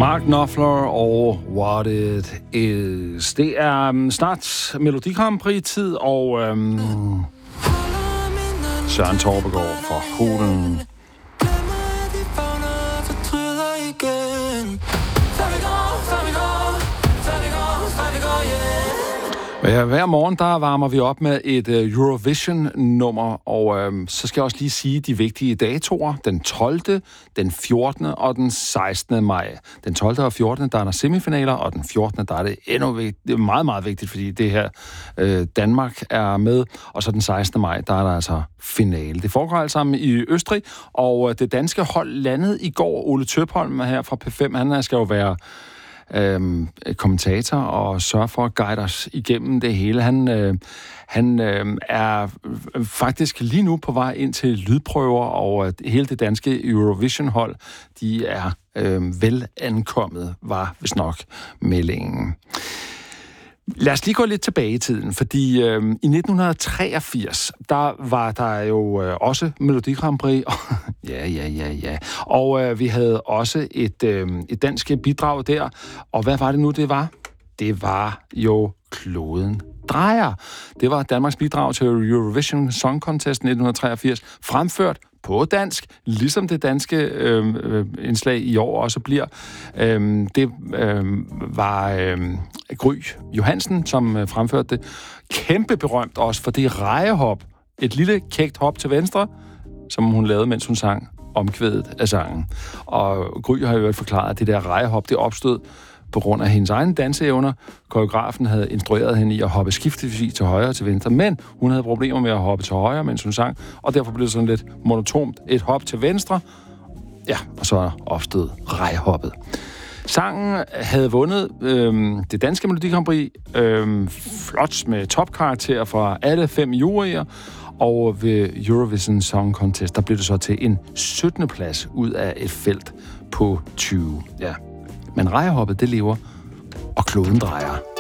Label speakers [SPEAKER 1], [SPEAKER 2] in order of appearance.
[SPEAKER 1] Mark Knopfler og What It Is. Det er snart Melodi Grand Prix-tid, og Søren Torpegaard fra Holen. Ja, hver morgen der varmer vi op med et Eurovision-nummer, og så skal jeg også lige sige de vigtige datoer. Den 12., den 14. og den 16. maj. Den 12. og 14. der er der semifinaler, og den 14. der er det det er meget, meget vigtigt, fordi det her Danmark er med, og så den 16. maj, der er der altså finale. Det foregår alt sammen i Østrig, og det danske hold landede i går. Ole Tøpholm her fra P5, han skal jo være kommentator og sørger for at guide os igennem det hele. Han er faktisk lige nu på vej ind til lydprøver, og hele det danske Eurovision-hold, de er vel ankommet, var vist nok meldingen. Lad os lige gå lidt tilbage i tiden, fordi i 1983, der var der jo også Melodi Grand Prix. Ja. Og vi havde også et dansk bidrag der. Og hvad var det nu, det var? Det var jo Kloden drejer. Det var Danmarks bidrag til Eurovision Song Contest 1983, fremført på dansk, ligesom det danske indslag i år også bliver. Det var Gry Johansen, som fremførte det. Kæmpe berømt også for det rejehop. Et lille kægt hop til venstre, som hun lavede, mens hun sang omkvædet af sangen. Og Gry har jo forklaret, at det der rejehop, det opstod på grund af hendes egne danseevner. Koreografen havde instrueret hende i at hoppe skiftevis til højre og til venstre, men hun havde problemer med at hoppe til højre, mens hun sang, og derfor blev det sådan lidt monotont. Et hop til venstre, ja, og så opstod rejhoppet. Sangen havde vundet det danske Melodi Grand Prix flot med topkarakterer fra alle 5 juryer, og ved Eurovision Song Contest, der blev det så til en 17. plads ud af et felt på 20. Ja. Men rejhoppet, det lever, og kloden drejer.